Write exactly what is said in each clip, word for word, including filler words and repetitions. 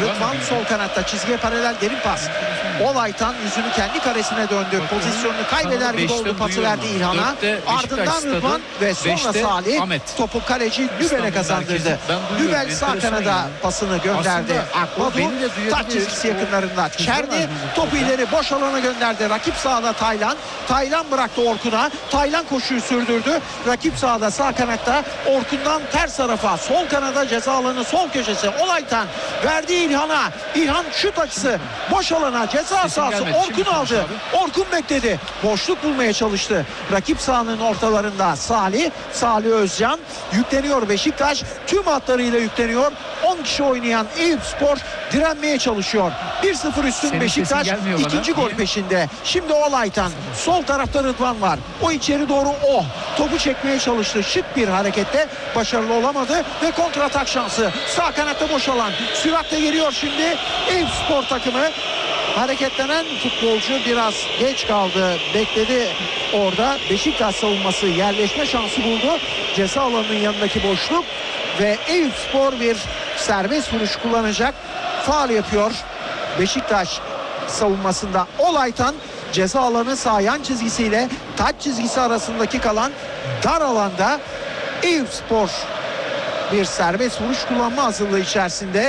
Rıdvan sol kanatta çizgiye paralel derin pas. Olaytan yüzünü kendi karesine döndü. Pozisyonunu kaybeder gibi oldu, pası verdi İlhan'a. Ardından Rıdvan ve sonra Salih Ahmet. topu kaleci Nübel'e kazandırdı. Nübel sağ kanada pasını gönderdi. Akmadu taç çizgisi yakınlarında. Çerni topu ileri boş alana gönderdi. Rakip sahada Taylan. Taylan bıraktı Orkun'a. Taylan koşuyu sürdürdü. Rakip sahada sağ kanatta. Orkun'dan ters tarafa. Sol kanada ceza alanı sol köşesi. Olaytan verdi İlhan'a. İlhan şut açısı. Boş alana ceza sahası. Orkun aldı. Orkun bekledi. Boşluk bulmaya çalıştı. Rakip sahanın ortalarında Salih. Salih Özcan. Yükleniyor Beşiktaş. Tüm hatlarıyla yükleniyor. on kişi oynayan Eyüpspor direnmeye çalışıyor. bir sıfır üstün Senin Beşiktaş. İkinci gol peşinde. Şimdi Olaytan. Sol tarafta Rıdvan var. O içeri doğru o. Topu çekmeye çalıştı. Şık bir harekette. Başarılı olamadı ve kontratak şansı. Sağ kanatta boş alan. Süratle geliyor şimdi Eyüpspor takımı. Hareketlenen futbolcu biraz geç kaldı. Bekledi orada. Beşiktaş savunması yerleşme şansı buldu. Ceza alanının yanındaki boşluk ve Eyüpspor bir serbest vuruş kullanacak. Faul yapıyor Beşiktaş savunmasında. Olaytan ceza alanı sağ yan çizgisiyle taç çizgisi arasındaki kalan dar alanda Eyüpspor bir serbest vuruş kullanma hazırlığı içerisinde.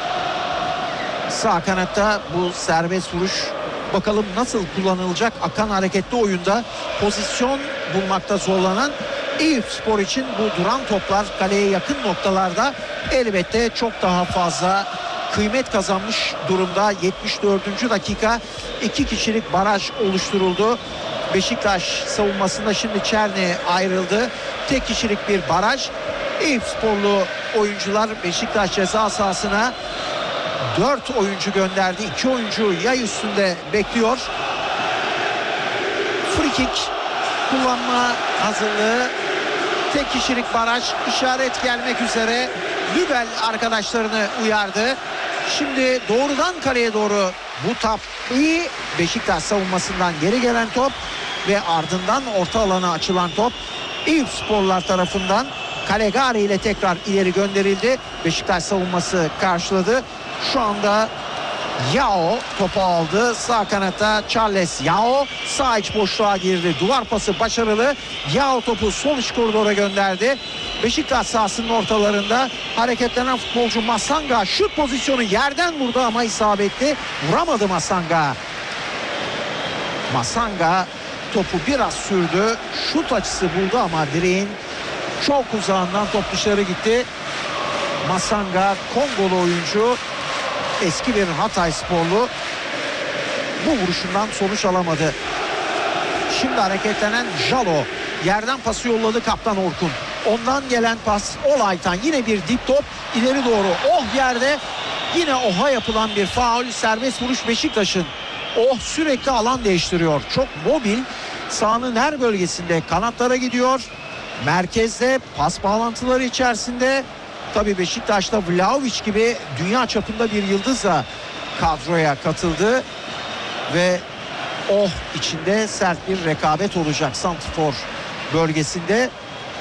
Sağ kanatta bu serbest vuruş bakalım nasıl kullanılacak. Akan hareketli oyunda pozisyon bulmakta zorlanan Eyüpspor için bu duran toplar kaleye yakın noktalarda elbette çok daha fazla kıymet kazanmış durumda. yetmiş dördüncü dakika iki kişilik baraj oluşturuldu. Beşiktaş savunmasında şimdi Çerni ayrıldı. Tek kişilik bir baraj. Eyüpsporlu oyuncular Beşiktaş ceza sahasına dört oyuncu gönderdi. iki oyuncu yay üstünde bekliyor. Free kick kullanma hazırlığı. Tek kişilik baraj, işaret gelmek üzere. Nübel arkadaşlarını uyardı. Şimdi doğrudan kaleye doğru bu top iyi. Beşiktaş savunmasından geri gelen top ve ardından orta alana açılan top Eyüpsporlar tarafından Calegari ile tekrar ileri gönderildi. Beşiktaş savunması karşıladı. Şu anda Yao topu aldı. Sağ kanatta Charles Yao. Sağ iç boşluğa girdi. Duvar pası başarılı. Yao topu sol iç koridora gönderdi. Beşiktaş sahasının ortalarında hareketlenen futbolcu Masanga şut pozisyonu yerden vurdu ama isabetli. Vuramadı Masanga. Masanga topu biraz sürdü. Şut açısı buldu ama direğin çok uzağından top dışarı gitti. Masanga Kongolu oyuncu. Eski bir Hatay sporlu. Bu vuruşundan sonuç alamadı. Şimdi hareketlenen Jalo. Yerden pası yolladı kaptan Orkun. Ondan gelen pas Olaytan. Yine bir dip top. İleri doğru. Oh yerde. Yine Oh'a yapılan bir faul. Serbest vuruş Beşiktaş'ın. Oh sürekli alan değiştiriyor. Çok mobil. Sahanın her bölgesinde kanatlara gidiyor. Merkezde pas bağlantıları içerisinde. Tabii Beşiktaş'ta Vlahovic gibi dünya çapında bir yıldızla kadroya katıldı. Ve oh içinde sert bir rekabet olacak santrfor bölgesinde.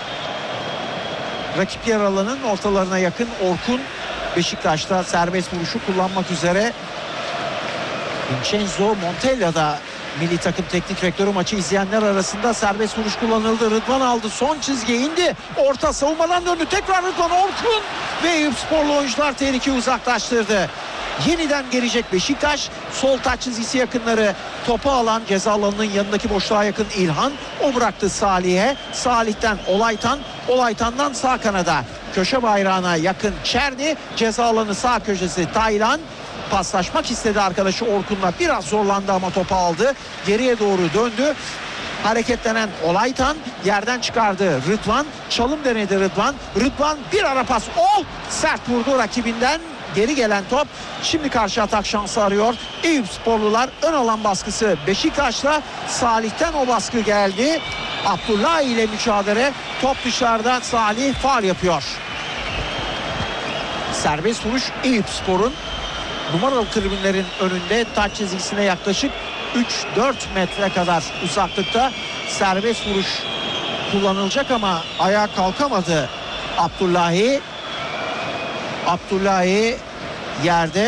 Rakip yer alanın ortalarına yakın Orkun Beşiktaş'ta serbest vuruşu kullanmak üzere. Vincenzo Montella da milli takım teknik direktörü, maçı izleyenler arasında serbest vuruş kullanıldı. Rıdvan aldı. Son çizgiye indi. Orta savunmadan döndü. Tekrar Rıdvan, Orkun ve Eyüpsporlu oyuncular tehlikeyi uzaklaştırdı. Yeniden gelecek Beşiktaş. Sol taç çizgisi yakınları topu alan ceza alanının yanındaki boşluğa yakın İlhan. O bıraktı Salih'e. Salih'ten Olaytan. Olaytan'dan sağ kanada. Köşe bayrağına yakın Çerni. Ceza alanı sağ köşesi Taylan. Paslaşmak istedi arkadaşı Orkun'la. Biraz zorlandı ama topu aldı. Geriye doğru döndü. Hareketlenen Olaytan yerden çıkardı Rıdvan. Çalım denedi Rıdvan. Rıdvan bir ara pas. Oh! Sert vurdu rakibinden. Geri gelen top. Şimdi karşı atak şansı arıyor. Eyüpsporlular ön alan baskısı Beşiktaş'ta. Salih'ten o baskı geldi. Abdullah ile mücadele. Top dışarıda. Salih faul yapıyor. Serbest vuruş Eyüpspor'un. Numaralı tribünlerin önünde taç çizgisine yaklaşık üç dört metre kadar uzaklıkta serbest vuruş kullanılacak ama ayağa kalkamadı Abdullahi. Abdullahi yerde.